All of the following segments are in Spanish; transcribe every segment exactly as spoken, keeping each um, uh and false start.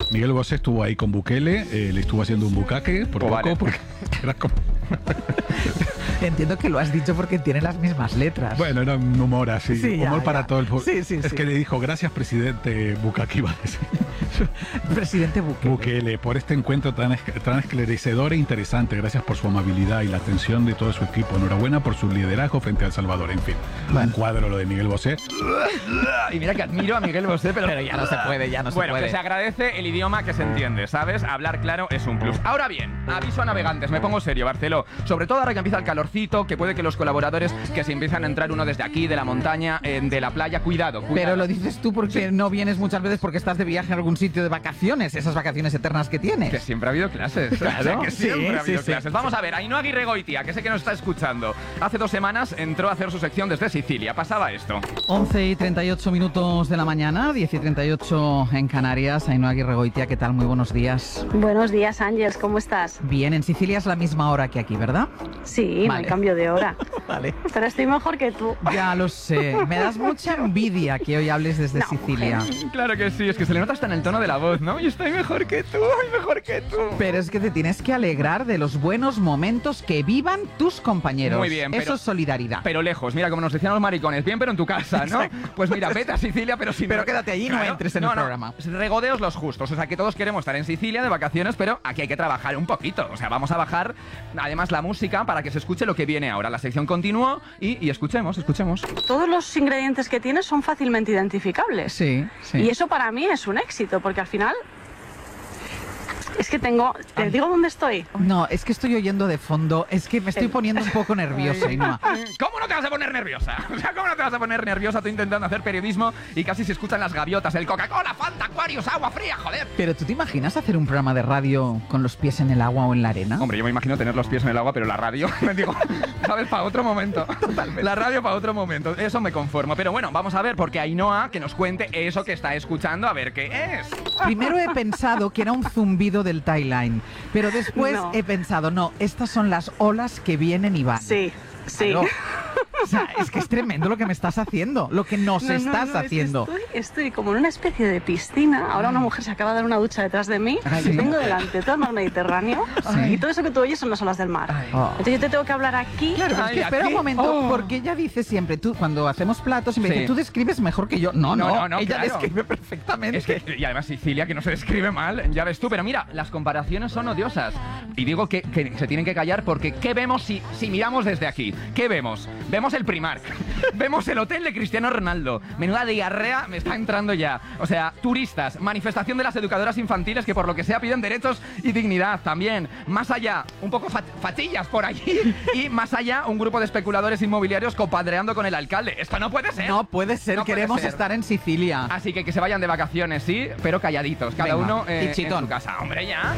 Miguel Bosé estuvo ahí con Bukele, eh, le estuvo haciendo un bucaque por Oh, poco, vale. porque era como... Entiendo que lo has dicho porque tiene las mismas letras. Bueno, era un humor así, Sí, ya, humor para ya. todo el pueblo. Sí, sí, es sí. que le dijo, gracias presidente Bukake, iba a decir. Presidente Bukele. Bukele, por este encuentro tan, esc- tan esclarecedor e interesante. Gracias por su amabilidad y la atención de todo su equipo. Enhorabuena por su liderazgo frente a El Salvador. En fin, Bueno. un cuadro lo de Miguel Bosé. Y mira que admiro a Miguel Bosé, pero, Pero ya no se puede, ya no se bueno, puede. que se agradece el idioma que se entiende, ¿sabes? Hablar claro es un plus. Ahora bien, aviso a navegantes, me pongo serio, Barceló. Sobre todo ahora que empieza el calorcito, que puede que los colaboradores que se empiezan a entrar uno desde aquí, de la montaña, eh, de la playa, cuidado, cuidado. Pero lo dices tú porque no vienes muchas veces porque estás de viaje a algún sitio de vacaciones, esas vacaciones eternas que tienes. Que siempre ha habido clases. Claro, O sea, que siempre sí, ha habido sí, sí. clases. Vamos a ver, Ainhoa Aguirregoitia, que sé que nos está escuchando. Hace dos semanas entró a hacer su sección desde Sicilia. Pasaba esto. once y treinta y ocho minutos de la mañana, diez y treinta y ocho en Canarias. Ainhoa Aguirregoitia, ¿qué tal? Muy buenos días. Buenos días, Ángeles, ¿cómo estás? Bien, en Sicilia es la misma hora que aquí, ¿verdad? Sí, no Vale. hay cambio de hora. Vale. Pero estoy mejor que tú. Ya lo sé. Me das mucha envidia que hoy hables desde No, Sicilia. Claro que sí, es que se le nota hasta en el tono de la voz, ¿no? Yo estoy mejor que tú, mejor que tú. Pero es que te tienes que alegrar de los buenos momentos que vivan tus compañeros. Muy bien, Eso pero- es solidaridad. Pero lejos, mira, como nos decían los maricones, bien, pero en tu casa, ¿no? Pues mira, vete a Sicilia, pero sin... Pero quédate allí y no entres en el programa. Regodeos los justos, o sea, que todos queremos estar en Sicilia de vacaciones, pero aquí hay que trabajar un poquito. O sea, vamos a bajar, además, la música para que se escuche lo que viene ahora. La sección continuó y, y escuchemos, escuchemos. Todos los ingredientes que tienes son fácilmente identificables. Sí, sí. Y eso para mí es un éxito, porque al final es que tengo... ¿Te digo dónde estoy? No, es que estoy oyendo de fondo. Es que me estoy poniendo un poco nerviosa, Ainhoa. ¿Cómo no te vas a poner nerviosa? O sea, ¿cómo no te vas a poner nerviosa tú intentando hacer periodismo y casi se escuchan las gaviotas, el Coca-Cola, Fanta, Aquarius, agua fría, joder? Pero ¿tú te imaginas hacer un programa de radio con los pies en el agua o en la arena? Hombre, yo me imagino tener los pies en el agua, pero la radio, me digo, ¿sabes? Para otro momento. Totalmente. La radio para otro momento. Eso me conformo. Pero bueno, vamos a ver, porque Ainhoa que nos cuente eso que está escuchando, a ver qué es. Primero he pensado que era un zumbido del Thailand, pero después No. he pensado, no, estas son las olas que vienen y van. Sí, sí. Claro. O sea, es que es tremendo lo que me estás haciendo, lo que nos No, no, estás no, es que haciendo. Estoy, estoy como en una especie de piscina. Ahora una mujer se acaba de dar una ducha detrás de mí. Ay, y sí. tengo delante todo el mar Mediterráneo. Sí. Y todo eso que tú oyes son las olas del mar. Ay. Oh. Entonces yo te tengo que hablar aquí. Claro, pero es que Ay, espera aquí. un momento, Oh. porque ella dice siempre, tú cuando hacemos platos, y me Sí. dice, tú describes mejor que yo. No, no, No, no, no, ella claro. describe perfectamente. Es que, y además Sicilia, que no se describe mal, ya ves tú, pero mira, las comparaciones son odiosas. Y digo que, que se tienen que callar porque ¿qué vemos si, si miramos desde aquí? ¿Qué vemos? Vemos el Primark, vemos el hotel de Cristiano Ronaldo. Menuda diarrea me está entrando ya. O sea, turistas, manifestación de las educadoras infantiles que por lo que sea piden derechos y dignidad también. Más allá, un poco fa- fachillas por allí. Y más allá, un grupo de especuladores inmobiliarios compadreando con el alcalde. Esto no puede ser. No puede ser, No puede queremos ser. estar en Sicilia. Así que que se vayan de vacaciones, sí, pero calladitos, cada Venga, uno eh, y en chitón. su casa. Hombre, ya.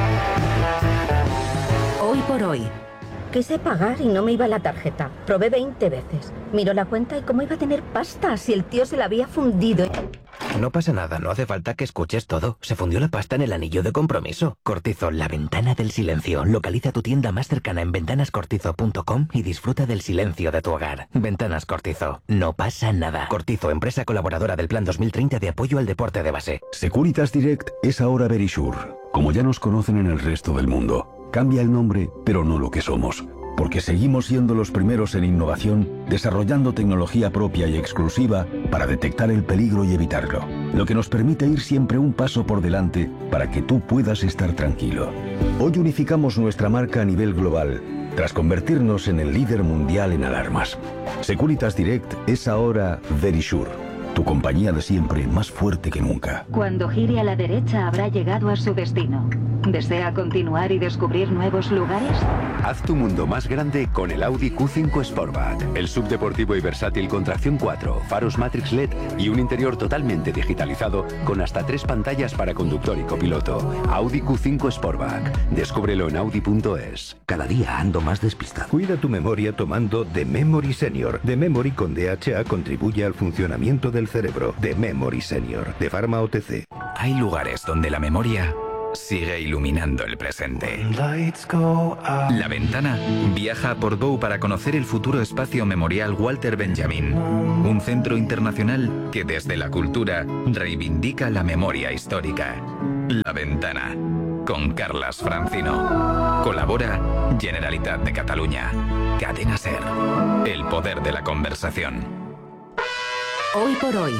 Hoy por hoy. Quise pagar y no me iba la tarjeta. Probé veinte veces. Miró la cuenta y cómo iba a tener pasta si el tío se la había fundido. No pasa nada, no hace falta que escuches todo. Se fundió la pasta en el anillo de compromiso. Cortizo, la ventana del silencio. Localiza tu tienda más cercana en ventanas cortizo punto com y disfruta del silencio de tu hogar. Ventanas Cortizo. No pasa nada. Cortizo, empresa colaboradora del Plan dos mil treinta de apoyo al deporte de base. Securitas Direct es ahora Verisure, como ya nos conocen en el resto del mundo. Cambia el nombre, pero no lo que somos, porque seguimos siendo los primeros en innovación, desarrollando tecnología propia y exclusiva para detectar el peligro y evitarlo, lo que nos permite ir siempre un paso por delante para que tú puedas estar tranquilo. Hoy unificamos nuestra marca a nivel global, tras convertirnos en el líder mundial en alarmas. Securitas Direct es ahora Verisure, tu compañía de siempre más fuerte que nunca. Cuando gire a la derecha habrá llegado a su destino. ¿Desea continuar y descubrir nuevos lugares? Haz tu mundo más grande con el Audi Q cinco Sportback. El subdeportivo y versátil con tracción cuatro, faros Matrix L E D y un interior totalmente digitalizado con hasta tres pantallas para conductor y copiloto. Audi Q cinco Sportback. Descúbrelo en audi punto es. Cada día ando más despistado. Cuida tu memoria tomando The Memory Senior. The Memory con D H A contribuye al funcionamiento del cerebro. The Memory Senior, de Pharma O T C. Hay lugares donde la memoria sigue iluminando el presente. La Ventana viaja a Portbou para conocer el futuro espacio memorial Walter Benjamin, un centro internacional que desde la cultura reivindica la memoria histórica. La Ventana, con Carlas Francino. Colabora Generalitat de Catalunya. Cadena SER. El poder de la conversación. Hoy por hoy.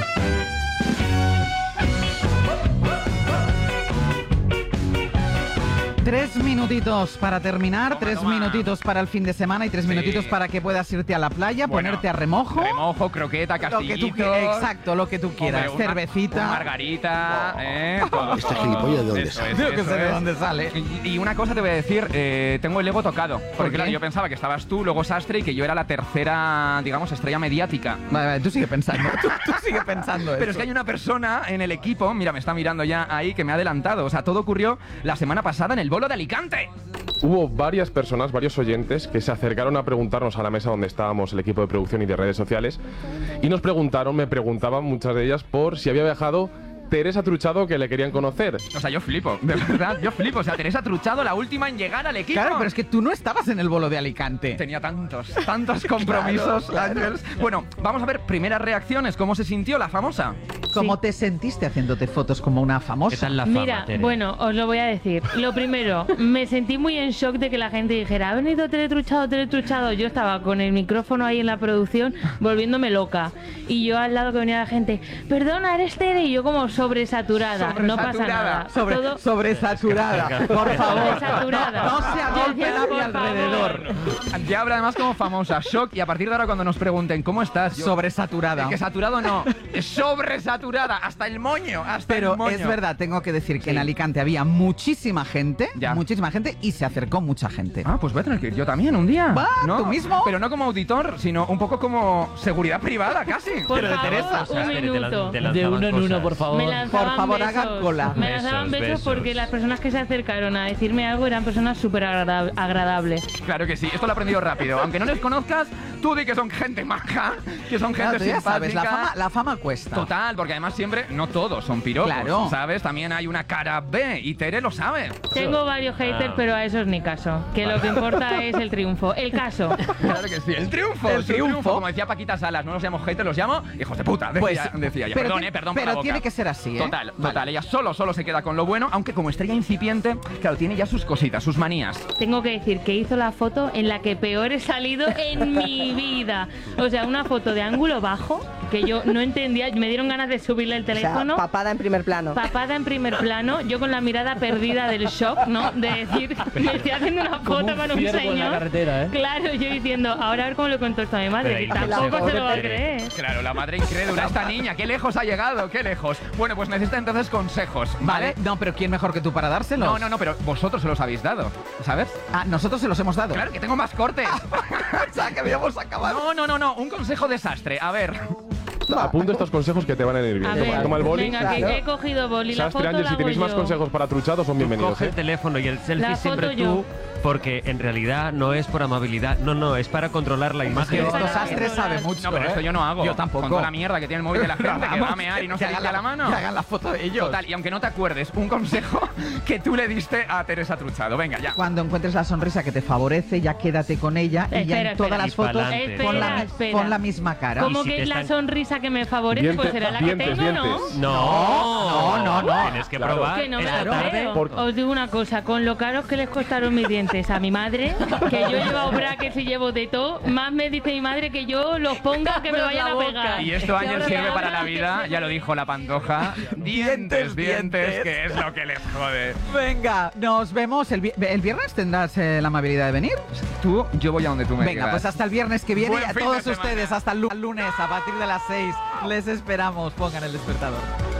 Tres minutitos para terminar, tres minutitos para el fin de semana y tres Sí. minutitos para que puedas irte a la playa, Bueno, ponerte a remojo. Remojo, croqueta, Lo que castillito. tú quieras, exacto, lo que tú quieras. Hombre, una- Cervecita. una margarita, ¿eh? Todo, Esta todo. gilipollas, ¿de dónde Eso sale? es, Yo que eso sé de es. dónde sale. Y, y una cosa te voy a decir, eh, tengo el ego tocado. Porque qué? claro, yo pensaba que estabas tú, luego Sastre, y que yo era la tercera, digamos, estrella mediática. Vale, vale, tú sigue pensando, tú, tú sigue pensando Pero es eso. que hay una persona en el equipo, mira, me está mirando ya ahí, que me ha adelantado. O sea, todo ocurrió la semana pasada en el bolo de Alicante. Hubo varias personas, varios oyentes, que se acercaron a preguntarnos a la mesa donde estábamos el equipo de producción y de redes sociales y nos preguntaron, me preguntaban muchas de ellas por si había viajado Teresa Truchado, que le querían conocer. O sea, yo flipo, de verdad, yo flipo. O sea, Teresa Truchado, la última en llegar al equipo. Claro, pero es que tú no estabas en el bolo de Alicante. Tenía tantos, tantos compromisos, Claro, claro. Ángels. Bueno, vamos a ver primeras reacciones. ¿Cómo se sintió la famosa? ¿Cómo te sentiste haciéndote fotos como una famosa? Mira, bueno, os lo voy a decir. Lo primero, me sentí muy en shock de que la gente dijera, ha venido Teletruchado, Teletruchado. Yo estaba con el micrófono ahí en la producción volviéndome loca. Y yo al lado que venía la gente, perdona, eres Tere. Y yo como sobresaturada. No pasa nada. Sobre, Todo- sobresaturada. Por favor. Sobresaturada. No se agolpe Yo decía, nadie por alrededor. Ya habla además como famosa, shock. Y a partir de ahora cuando nos pregunten, ¿cómo estás? Yo- Sobresaturada. Es que saturado no, es sobresaturada, hasta el moño, hasta Pero el moño. es verdad, tengo que decir que Sí. en Alicante había muchísima gente, Ya. muchísima gente y se acercó mucha gente. Ah, pues voy a tener que ir yo también un día. Va, ¿No? ¿tú mismo? Pero no como auditor, sino un poco como seguridad privada, casi. Por favor, un minuto. De uno en uno, por favor. Me lanzaban Por favor, besos. hagan cola. Me lanzaban Besos, besos, besos. porque las personas que se acercaron a decirme algo eran personas súper agrada- agradables. Claro que sí, esto lo he aprendido rápido. Aunque no les conozcas, tú di que son gente maja, que son gente Claro, tú ya simpática. sabes, la fama, la fama cuesta. Total, porque además siempre, no todos son piropos, Claro. ¿sabes? También hay una cara B y Tere lo sabe. Tengo varios haters, Ah. pero a esos ni caso. Que lo que importa es el triunfo. El caso. Claro que sí, el triunfo, El el triunfo. triunfo. Como decía Paquita Salas, no los llamo haters, los llamo hijos de puta, decía, Pues, decía ella. pero Perdón, tiene- eh, perdón pero por la boca. tiene que ser así, ¿eh? Total, total. Vale. Ella solo, solo se queda con lo bueno, aunque como estrella incipiente, claro, tiene ya sus cositas, sus manías. Tengo que decir que hizo la foto en la que peor he salido en mi vida. O sea, una foto de ángulo bajo que yo no entendía. Me dieron ganas de subirle el teléfono. papada en primer plano. Papada en primer plano, yo con la mirada perdida del shock, ¿no? De decir, me estoy haciendo una Como foto un con un ciervo en la señor. carretera, ¿eh? Claro, yo diciendo, ahora a ver cómo le cuento esto a mi madre. Pero Y ahí tampoco consejo, se lo va a Tere. creer. Claro, la madre incrédula, esta niña, qué lejos ha llegado, qué lejos. Bueno, pues necesita entonces consejos, ¿vale? Vale, no, pero ¿quién mejor que tú para dárselos? No, no, no, pero vosotros se los habéis dado, ¿sabes? Ah, nosotros se los hemos dado. Claro que tengo más cortes. O sea, que habíamos acabado. No, no, no, no, un consejo desastre. A ver. Apunta estos consejos que te van a ir bien. A Toma, ver, toma el boli. venga, que, que he cogido boli. La Sastre, foto Ángel, la si tenéis hago más yo. consejos para Truchado, son bienvenidos. Coge ¿eh? el teléfono y el selfie La siempre foto tú, yo. porque en realidad no es por amabilidad, no, no, es para controlar la Es que imagen. estos Para Sastres controlar. sabe mucho. No, pero ¿eh? esto yo no hago. Yo tampoco. Con toda la mierda que tiene el móvil de la gente, que va a mear y no se hagan limpia la mano. Que hagan la foto de ellos. Total, y aunque no te acuerdes, un consejo que tú le diste a Teresa Truchado. Venga, ya. Cuando encuentres la sonrisa que te favorece, ya quédate con ella y ya Espera, en todas espera. las fotos Y pon la, Espera, espera. pon la misma cara. Como Y si que te es la están- sonrisa que me favorece, pues Dientes, será la que dientes, tengo, ¿no? dientes. No, no, no, no. Tienes que Claro. probar Que no me esta lo tarde. creo. Por- Os digo una cosa, con lo caros que les costaron mis dientes a mi madre, que yo he llevado brackets y llevo de todo, más me dice mi madre que yo los ponga que me Abras vayan la a boca. pegar. Y esto, Ángel, abro sirve la para boca. la vida, ya lo dijo la Pantoja. Dientes, Dientes, dientes, dientes. que es lo que les jode. Venga, nos vemos el, vi- el viernes. ¿Tendrás eh, la amabilidad de venir? Tú, yo voy a donde tú me Venga, digas. pues hasta el viernes que viene Buen y a fin de todos semana. ustedes hasta el lu- lunes a partir de las seis. Les esperamos. Pongan el despertador.